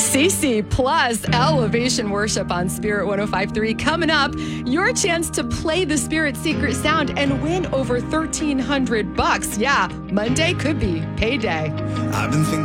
CC plus Elevation Worship on Spirit 105.3. Coming up, your chance to play the Spirit Secret Sound and win over $1,300. Yeah, Monday could be payday. I've been thinking